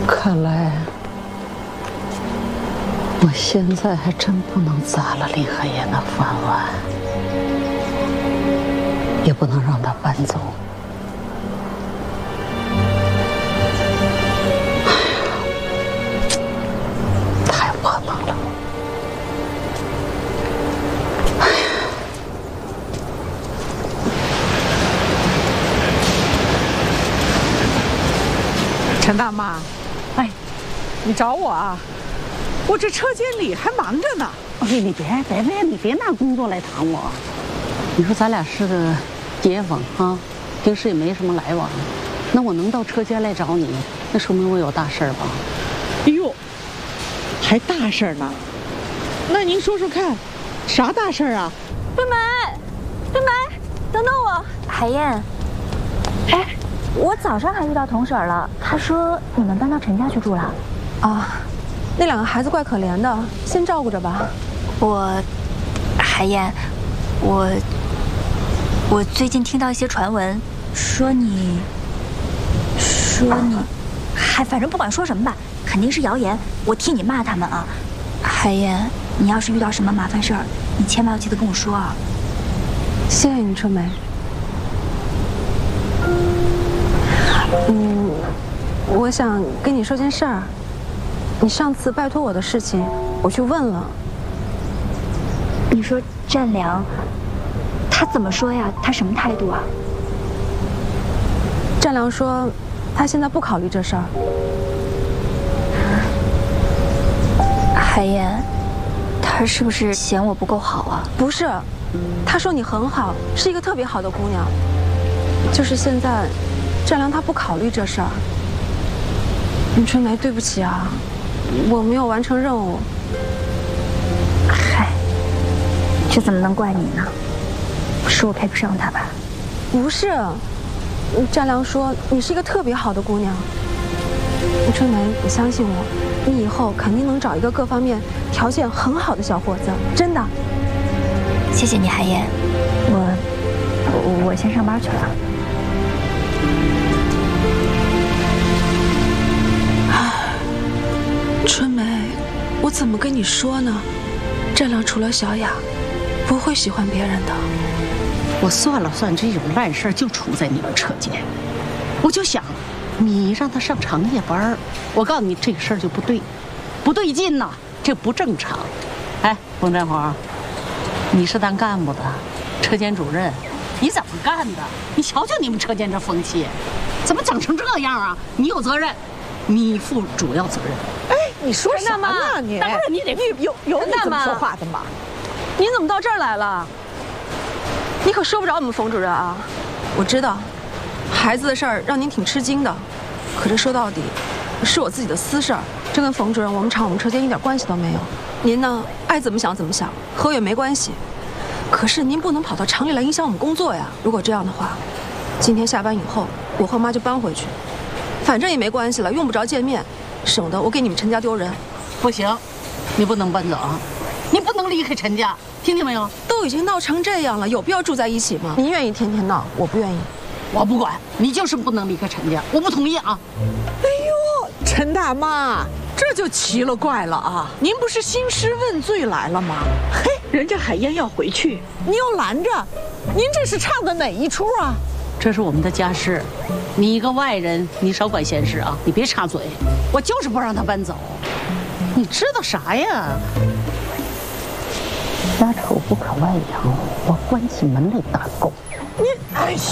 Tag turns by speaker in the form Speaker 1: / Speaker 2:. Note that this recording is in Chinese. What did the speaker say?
Speaker 1: 看来我现在还真不能砸了林海岩的饭碗，也不能让他搬走。太不可能了。
Speaker 2: 陈大妈，
Speaker 1: 哎，
Speaker 2: 你找我啊？我这车间里还忙着呢。
Speaker 1: 哎，你别拿工作来谈我。你说咱俩是个街坊啊，平时也没什么来往，那我能到车间来找你，那说明我有大事儿吧？
Speaker 2: 哎呦，还大事儿呢？那您说说看，啥大事儿啊？
Speaker 3: 春梅，等等我。海燕，哎，我早上还遇到童婶了，她说你们搬到陈家去住了。
Speaker 4: 啊，那两个孩子怪可怜的，先照顾着吧。
Speaker 3: 海燕，我最近听到一些传闻，说你，反正不管说什么吧，肯定是谣言。我替你骂他们啊，海燕，你要是遇到什么麻烦事儿，你千万要记得跟我说啊。
Speaker 4: 谢谢你，春梅。我想跟你说件事儿。你上次拜托我的事情，我去问了。
Speaker 3: 你说占良，他怎么说呀？他什么态度啊？
Speaker 4: 占良说，他现在不考虑这事儿。
Speaker 3: 海燕，他是不是嫌我不够好啊？
Speaker 4: 不是，他说你很好，是一个特别好的姑娘。就是现在，占良他不考虑这事儿。春梅，对不起啊，我没有完成任务。
Speaker 3: 嗨，这怎么能怪你呢？是我配不上他吧？
Speaker 4: 不是，占良说你是一个特别好的姑娘。春梅，你相信我，你以后肯定能找一个各方面条件很好的小伙子，真的。
Speaker 3: 谢谢你，海燕。我先上班去了。
Speaker 4: 春梅，我怎么跟你说呢？占良除了小雅，不会喜欢别人的。
Speaker 1: 我算了算，这种烂事儿就出在你们车间。我就想，你让他上长夜班，我告诉你，这个事儿就不对劲呐，这不正常。哎，冯占华，你是当干部的，车间主任，你怎么干的？你瞧瞧你们车间这风气，怎么整成这样啊？你有责任，你负主要责任。
Speaker 2: 哎，你说啥呢你？
Speaker 1: 当然你得
Speaker 2: 有你这么说话的吗？
Speaker 4: 你怎么到这儿来了？你可说不着我们冯主任啊！我知道，孩子的事儿让您挺吃惊的，可这说到底，是我自己的私事儿，这跟冯主任、我们厂、我们车间一点关系都没有。您呢，爱怎么想怎么想，和我也没关系。可是您不能跑到厂里来影响我们工作呀！如果这样的话，今天下班以后，我和妈就搬回去，反正也没关系了，用不着见面，省得我给你们陈家丢人。
Speaker 1: 不行，你不能搬走，你不能离开陈家，听见没有？
Speaker 4: 都已经闹成这样了，有必要住在一起吗？您愿意天天闹，我不愿意。
Speaker 1: 我不管，你就是不能离开陈家，我不同意啊！
Speaker 2: 哎呦，陈大妈，这就奇了怪了啊！您不是兴师问罪来了吗？嘿，人家海燕要回去，你又拦着，您这是唱的哪一出啊？
Speaker 1: 这是我们的家事，你一个外人，你少管闲事啊！你别插嘴，我就是不让他搬走。你知道啥呀？家丑不可外扬，我关起门来打狗。
Speaker 2: 你，哎呦！